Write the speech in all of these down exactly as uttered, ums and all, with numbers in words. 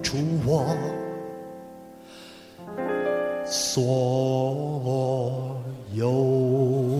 出我所有。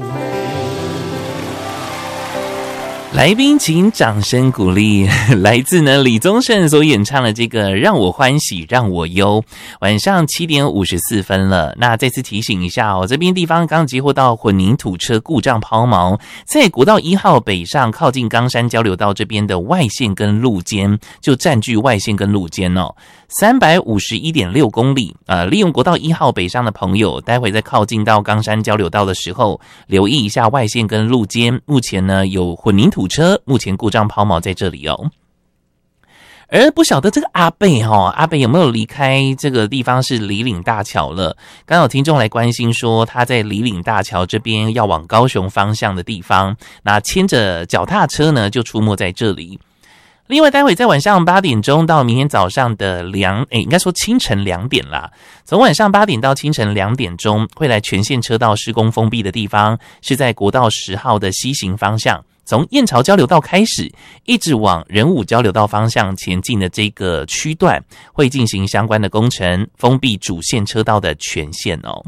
来宾请掌声鼓励，来自呢李宗盛所演唱的这个让我欢喜让我忧。晚上七点五十四分了，那再次提醒一下哦，这边地方刚接获到混凝土车故障抛锚，在国道一号北上靠近冈山交流道这边的外线跟路肩就占据外线跟路肩哦，三百五十一点六公里。呃，利用国道一号北上的朋友，待会在靠近到冈山交流道的时候，留意一下外线跟路肩。目前呢有混凝土车目前故障抛锚在这里哦。而不晓得这个阿贝齁，阿贝有没有离开这个地方是梨岭大桥了？刚有听众来关心说他在梨岭大桥这边要往高雄方向的地方，那牵着脚踏车呢就出没在这里。另外待会在晚上八点钟到明天早上的两诶应该说清晨两点啦，从晚上八点到清晨两点钟会来全线车道施工封闭的地方是在国道十号的西行方向，从燕巢交流道开始一直往仁武交流道方向前进的这个区段会进行相关的工程，封闭主线车道的全线哦。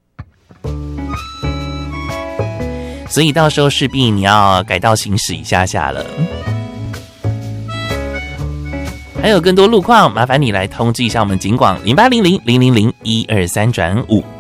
所以到时候势必你要改道行驶一下下了。还有更多路况，麻烦你来通知一下我们警广零八零零零零零一二三转五。